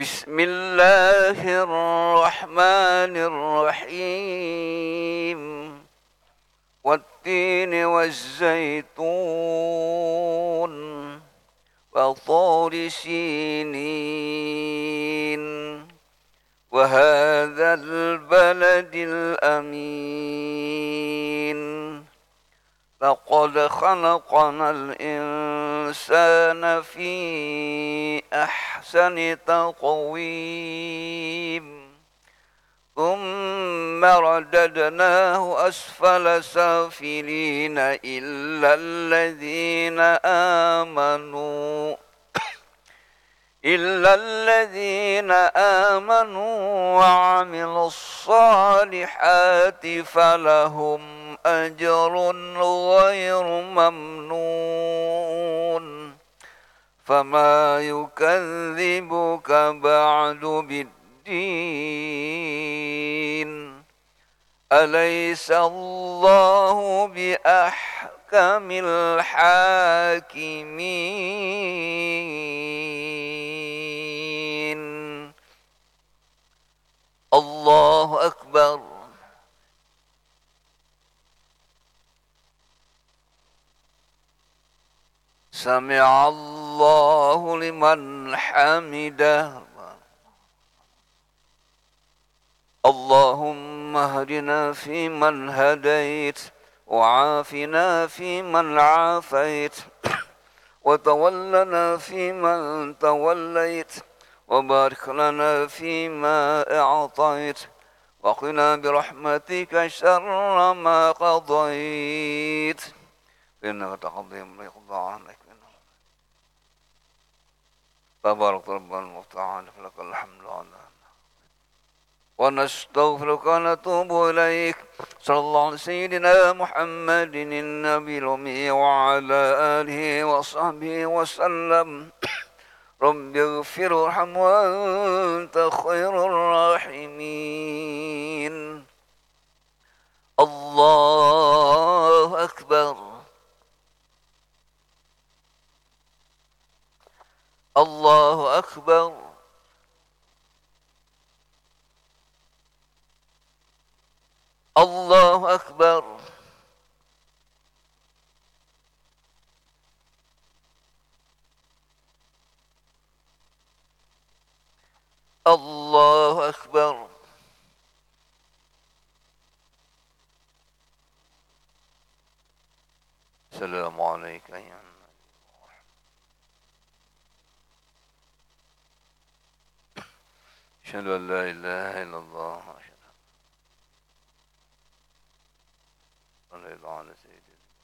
بسم الله الرحمن الرحيم والتين والزيتون وطور سينين وهذا البلد الأمين لقد خلقنا الإنسان في أحسن تقويم ثم رددناه أسفل سافلين إلا الذين آمنوا وعملوا الصالحات فلهم أجر غير ممنون فما يكذبك بعد بالدين أليس الله بأحكم الحاكمين الله أكبر سمع الله لمن حمده اللهم اهدنا فيمن هديت وعافنا فيمن عافيت وتولنا فيمن توليت وبارك لنا فيما أعطيت وقنا برحمتك شر ما قضيت إنك تقضي ولا يقضى عنك تبارك ربنا المفتعان لك الحمد لله ونستغفرك ونتوب إليك صلى الله على سيدنا محمد النبي الأمي وعلى آله وصحبه وسلم رب اغفر وارحم وأنت خير الراحمين الله أكبر الله أكبر الله أكبر الله أكبر السلام عليك أيها أشهد أن لا إله إلا الله صلى الله على سيدنا